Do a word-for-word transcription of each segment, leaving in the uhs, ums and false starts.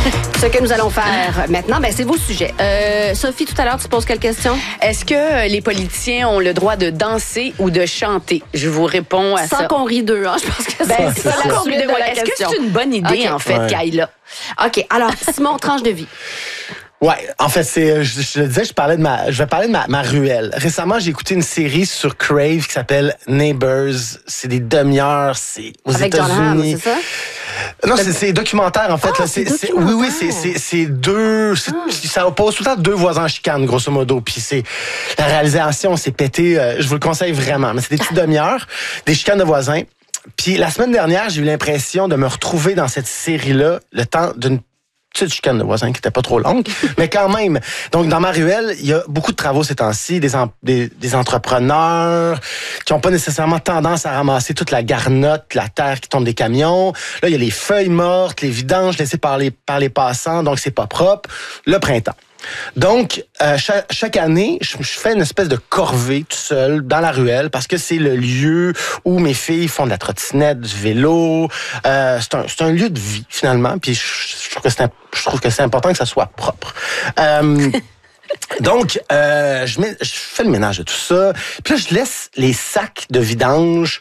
Ce que nous allons faire maintenant, ben, c'est vos sujets. Euh, Sophie, tout à l'heure, tu poses quelle question? Est-ce que les politiciens ont le droit de danser ou de chanter? Je vous réponds à Sans ça. Sans qu'on rit d'eux, hein, je pense que ben, c'est ça, ça la suite de la Est-ce question. que c'est une bonne idée, okay. en fait, ouais. qu'elle là? OK, alors, Simon, tranche de vie. Ouais, en fait, c'est, je, je le disais, je parlais de ma, je vais parler de ma, ma ruelle. Récemment, j'ai écouté une série sur Crave qui s'appelle Neighbors. C'est des demi-heures, c'est aux Avec John Hamm, États-Unis. c'est ça? Non, c'est, c'est documentaire, en fait. Ah, là. c'est c'est, c'est, oui, oui, c'est, c'est, c'est deux, c'est, ah. ça oppose tout le temps deux voisins en chicane, grosso modo. Puis c'est, la réalisation, c'est pété, euh, je vous le conseille vraiment. Mais c'est des petites demi-heures, des chicanes de voisins. Puis la semaine dernière, j'ai eu l'impression de me retrouver dans cette série-là, le temps d'une petite chicane de voisins qui était pas trop longue, mais quand même. Donc, dans ma ruelle, il y a beaucoup de travaux ces temps-ci, des, en, des, des entrepreneurs qui ont pas nécessairement tendance à ramasser toute la garnotte, la terre qui tombe des camions. Là, il y a les feuilles mortes, les vidanges laissées par les, par les passants, donc c'est pas propre. Le printemps. Donc, euh, chaque, chaque année, je, je fais une espèce de corvée tout seul dans la ruelle parce que c'est le lieu où mes filles font de la trottinette, du vélo. Euh, c'est, un, c'est un lieu de vie, finalement. Puis je, je, trouve que c'est, je trouve que c'est important que ça soit propre. Euh, donc, euh, je, mets, je fais le ménage de tout ça. Puis là, je laisse les sacs de vidange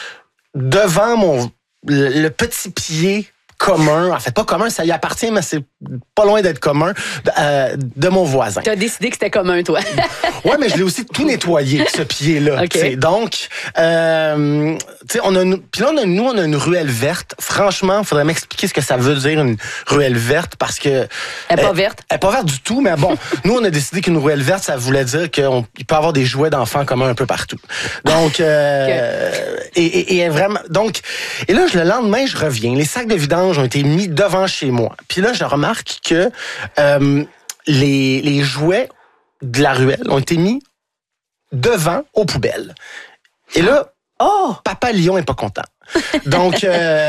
devant mon le, le petit pied commun, en fait pas commun, ça y appartient, mais c'est pas loin d'être commun, euh, de mon voisin. T'as décidé que c'était commun, toi. Ouais, mais je l'ai aussi tout nettoyé, ce pied-là. Okay. Donc, euh, tu sais, on a, puis là, on a, nous, on a une ruelle verte. Franchement, il faudrait m'expliquer ce que ça veut dire, une ruelle verte, parce que... Elle est pas verte? Elle est pas verte du tout, mais bon, nous, on a décidé qu'une ruelle verte, ça voulait dire qu'il peut y avoir des jouets d'enfants communs un peu partout. Donc, euh, okay. et, et, et vraiment, donc, et là, le lendemain, je reviens. Les sacs de vidange ont été mis devant chez moi. Puis là, je remarque que euh, les, les jouets de la ruelle ont été mis devant aux poubelles. Et là, oh, Papa Lion est pas content. Donc,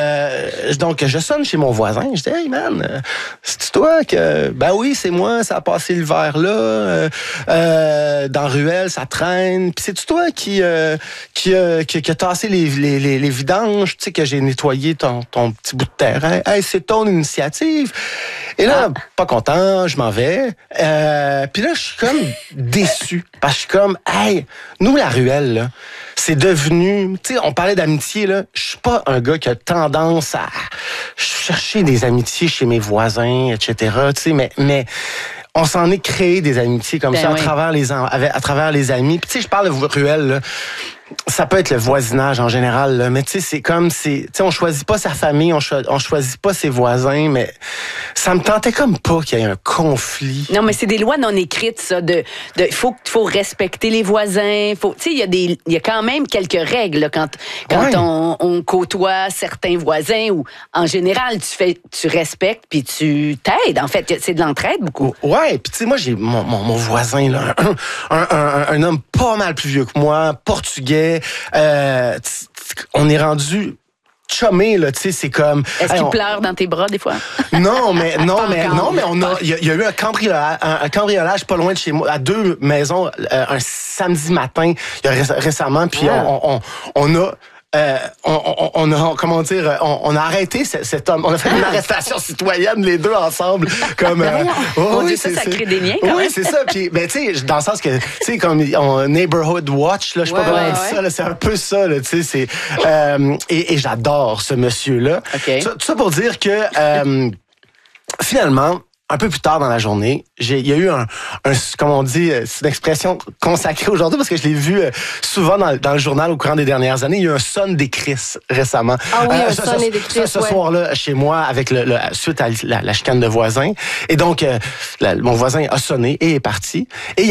euh, donc, je sonne chez mon voisin. Je dis, hey man, euh, c'est toi que. Ben oui, c'est moi, ça a passé l'hiver là. Euh, euh, dans Ruelle, ça traîne. Puis c'est toi qui, euh, qui, euh, qui, qui a tassé les, les, les, les vidanges, tu sais, que j'ai nettoyé ton, ton petit bout de terrain. Hey, c'est ton initiative. Et là, ah. pas content, je m'en vais. Euh, Puis là, je suis comme déçu. Parce que je suis comme, hey, nous, la Ruelle, là, c'est devenu, tu sais, on parlait d'amitié, là. Je suis pas un gars qui a tendance à chercher des amitiés chez mes voisins, et cetera. Tu sais, mais, mais on s'en est créé des amitiés comme ben ça oui. à travers les à, à travers les amis. Puis tu sais, je parle de Ruelle, là. Ça peut être le voisinage en général, là. Mais tu sais, c'est comme, c'est, tu sais, on choisit pas sa famille, on, cho- on choisit pas ses voisins, mais ça me tentait comme pas qu'il y ait un conflit. Non, mais c'est des lois non écrites, ça. De, de, faut, faut respecter les voisins. Faut, tu sais, il y a des, il y a quand même quelques règles là, quand, quand ouais. on, on côtoie certains voisins ou en général, tu fais, tu respectes puis tu t'aides. En fait, c'est de l'entraide beaucoup. Ouais, puis tu sais, moi j'ai mon, mon, mon voisin là, un, un, un, un homme pas mal plus vieux que moi, portugais. Euh, on est rendu chumé là, tu sais, c'est comme. Est-ce hey, qu'il on... pleure dans tes bras des fois? Non, mais non, mais non, mais on a, il y, y a eu un cambriolage, un, un cambriolage pas loin de chez moi, à deux maisons, euh, un samedi matin, il y a ré- récemment, puis ah. on, on, on a. Euh, on, on, on a, comment dire, on, on a arrêté cet, cet homme. On a fait une arrestation citoyenne, les deux ensemble. Comme, euh, oh, oui, ça, ça crée des liens, quand oui, même. c'est ça. Puis, ben, tu sais, dans le sens que, tu sais, comme, on, Neighborhood Watch, là, je sais ouais, pas comment ouais, on dit ouais. ça, là, c'est un peu ça, là, tu sais, c'est, euh, et, et j'adore ce monsieur-là. Okay. Tout, tout ça pour dire que, euh, finalement, un peu plus tard dans la journée, j'ai, il y a eu un, un, comme on dit, c'est une expression consacrée aujourd'hui parce que je l'ai vu souvent dans, dans le journal au courant des dernières années. Il y a eu un son des Chris récemment. Ah oui, euh, un ce, son ce, des Chris, ce, ce ouais. soir-là, chez moi, avec le, le suite à la, la chicane de voisins. Et donc, euh, la, mon voisin a sonné et est parti. Et